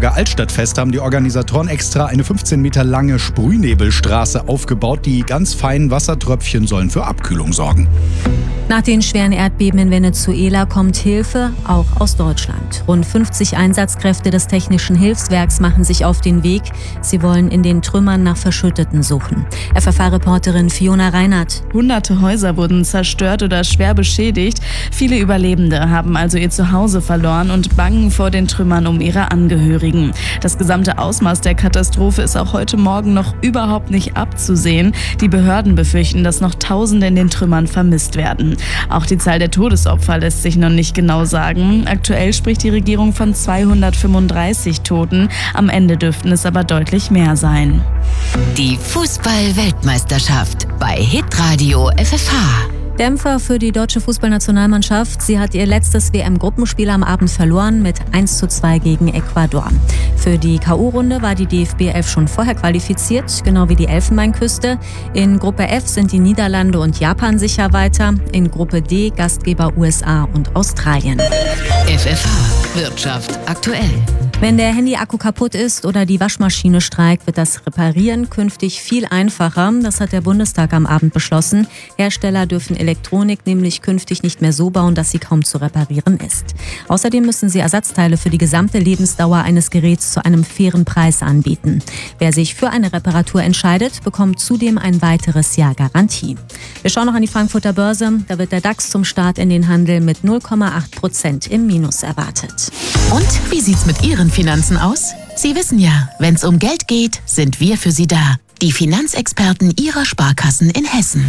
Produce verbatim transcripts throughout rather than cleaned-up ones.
Brandenburger Altstadtfest haben die Organisatoren extra eine fünfzehn Meter lange Sprühnebelstraße aufgebaut. Die ganz feinen Wassertröpfchen sollen für Abkühlung sorgen. Nach den schweren Erdbeben in Venezuela kommt Hilfe auch aus Deutschland. Rund fünfzig Einsatzkräfte des Technischen Hilfswerks machen sich auf den Weg. Sie wollen in den Trümmern nach Verschütteten suchen. F F H-Reporterin Fiona Reinhardt. Hunderte Häuser wurden zerstört oder schwer beschädigt. Viele Überlebende haben also ihr Zuhause verloren und bangen vor den Trümmern um ihre Angehörigen. Das gesamte Ausmaß der Katastrophe ist auch heute Morgen noch überhaupt nicht abzusehen. Die Behörden befürchten, dass noch Tausende in den Trümmern vermisst werden. Auch die Zahl der Todesopfer lässt sich noch nicht genau sagen. Aktuell spricht die Regierung von zweihundertfünfunddreißig Toten. Am Ende dürften es aber deutlich mehr sein. Die Fußball-Weltmeisterschaft bei Hitradio F F H. Dämpfer für die deutsche Fußballnationalmannschaft. Sie hat ihr letztes W M-Gruppenspiel am Abend verloren mit eins zu zwei gegen Ecuador. Für die K O-Runde war die D F B elf schon vorher qualifiziert, genau wie die Elfenbeinküste. In Gruppe F sind die Niederlande und Japan sicher weiter. In Gruppe D Gastgeber U S A und Australien. F F H Wirtschaft aktuell. Wenn der Handy-Akku kaputt ist oder die Waschmaschine streikt, wird das Reparieren künftig viel einfacher. Das hat der Bundestag am Abend beschlossen. Hersteller dürfen Elektronik nämlich künftig nicht mehr so bauen, dass sie kaum zu reparieren ist. Außerdem müssen sie Ersatzteile für die gesamte Lebensdauer eines Geräts zu einem fairen Preis anbieten. Wer sich für eine Reparatur entscheidet, bekommt zudem ein weiteres Jahr Garantie. Wir schauen noch an die Frankfurter Börse. Da wird der DAX zum Start in den Handel mit null Komma acht Prozent im Minus erwartet. Und wie sieht's mit Ihren Finanzen aus? Sie wissen ja, wenn's um Geld geht, sind wir für Sie da. Die Finanzexperten Ihrer Sparkassen in Hessen.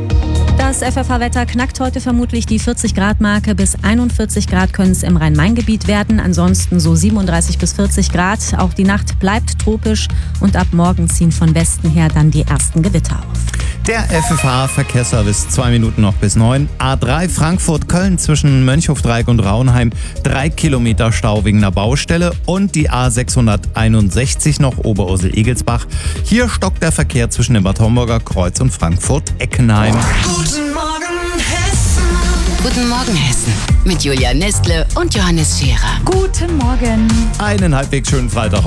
Das F F H-Wetter knackt heute vermutlich die vierzig Grad Marke. Bis einundvierzig Grad können es im Rhein-Main-Gebiet werden. Ansonsten so siebenunddreißig bis vierzig Grad. Auch die Nacht bleibt tropisch und ab morgen ziehen von Westen her dann die ersten Gewitter auf. Der F F H-Verkehrsservice, zwei Minuten noch bis neun. A drei Frankfurt-Köln zwischen Mönchhofdreieck und Raunheim, drei Kilometer Stau wegen einer Baustelle. Und die A sechshunderteinundsechzig noch Oberursel-Egelsbach. Hier stockt der Verkehr zwischen dem Bad Homburger Kreuz und Frankfurt-Eckenheim. Guten Morgen Hessen. Guten Morgen Hessen. Mit Julia Nestle und Johannes Scherer. Guten Morgen. Einen halbwegs schönen Freitag.